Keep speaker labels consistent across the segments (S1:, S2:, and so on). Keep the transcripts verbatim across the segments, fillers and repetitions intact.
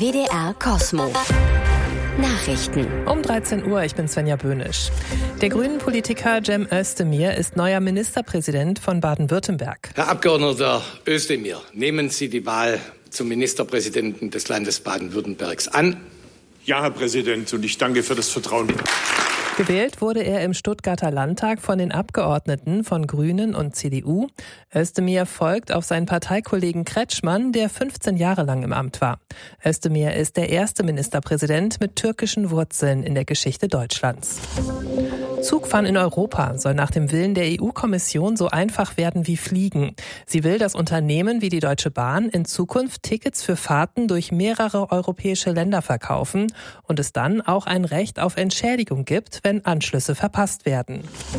S1: W D R Cosmo. Nachrichten.
S2: Um dreizehn Uhr, ich bin Svenja Böhnisch. Der Grünen-Politiker Cem Özdemir ist neuer Ministerpräsident von Baden-Württemberg.
S3: Herr Abgeordneter Özdemir, nehmen Sie die Wahl zum Ministerpräsidenten des Landes Baden-Württembergs an?
S4: Ja, Herr Präsident, und ich danke für das Vertrauen.
S2: Gewählt wurde er im Stuttgarter Landtag von den Abgeordneten von Grünen und C D U. Özdemir folgt auf seinen Parteikollegen Kretschmann, der fünfzehn Jahre lang im Amt war. Özdemir ist der erste Ministerpräsident mit türkischen Wurzeln in der Geschichte Deutschlands. Zugfahren in Europa soll nach dem Willen der E U-Kommission so einfach werden wie Fliegen. Sie will, dass Unternehmen wie die Deutsche Bahn in Zukunft Tickets für Fahrten durch mehrere europäische Länder verkaufen und es dann auch ein Recht auf Entschädigung gibt, wenn Anschlüsse verpasst werden.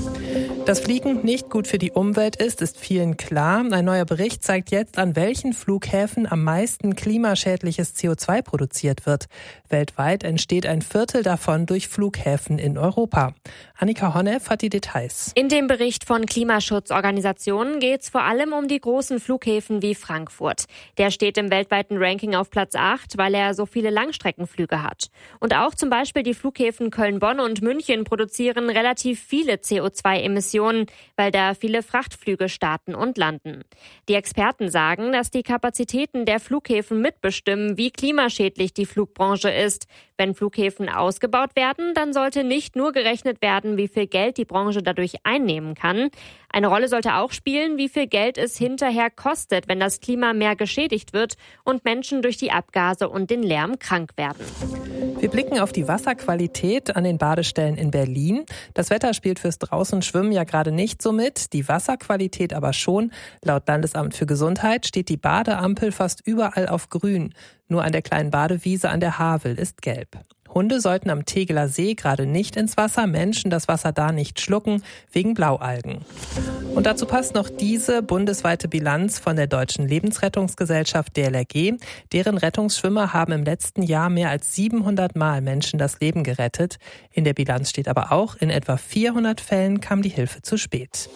S2: Dass Fliegen nicht gut für die Umwelt ist, ist vielen klar. Ein neuer Bericht zeigt jetzt, an welchen Flughäfen am meisten klimaschädliches C O zwei produziert wird. Weltweit entsteht ein Viertel davon durch Flughäfen in Europa. Annika Honneff hat die Details.
S5: In dem Bericht von Klimaschutzorganisationen geht es vor allem um die großen Flughäfen wie Frankfurt. Der steht im weltweiten Ranking auf Platz acht, weil er so viele Langstreckenflüge hat. Und auch zum Beispiel die Flughäfen Köln-Bonn und München produzieren relativ viele C O zwei Emissionen, weil da viele Frachtflüge starten und landen. Die Experten sagen, dass die Kapazitäten der Flughäfen mitbestimmen, wie klimaschädlich die Flugbranche ist. Wenn Flughäfen ausgebaut werden, dann sollte nicht nur gerechnet werden, wie viel Geld die Branche dadurch einnehmen kann. Eine Rolle sollte auch spielen, wie viel Geld es hinterher kostet, wenn das Klima mehr geschädigt wird und Menschen durch die Abgase und den Lärm krank werden.
S2: Wir blicken auf die Wasserqualität an den Badestellen in Berlin. Das Wetter spielt fürs Draußenschwimmen ja gerade nicht so mit, die Wasserqualität aber schon. Laut Landesamt für Gesundheit steht die Badeampel fast überall auf grün. Nur an der kleinen Badewiese an der Havel ist gelb. Hunde sollten am Tegeler See gerade nicht ins Wasser, Menschen das Wasser da nicht schlucken, wegen Blaualgen. Und dazu passt noch diese bundesweite Bilanz von der Deutschen Lebensrettungsgesellschaft D L R G. Deren Rettungsschwimmer haben im letzten Jahr mehr als siebenhundert Mal Menschen das Leben gerettet. In der Bilanz steht aber auch, in etwa vierhundert Fällen kam die Hilfe zu spät.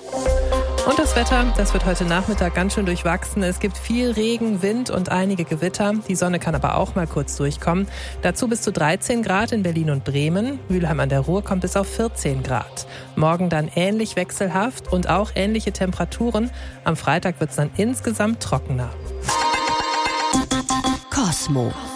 S2: Und das Wetter, das wird heute Nachmittag ganz schön durchwachsen. Es gibt viel Regen, Wind und einige Gewitter. Die Sonne kann aber auch mal kurz durchkommen. Dazu bis zu dreizehn Grad in Berlin und Bremen. Mülheim an der Ruhr kommt bis auf vierzehn Grad. Morgen dann ähnlich wechselhaft und auch ähnliche Temperaturen. Am Freitag wird es dann insgesamt trockener.
S1: Cosmo.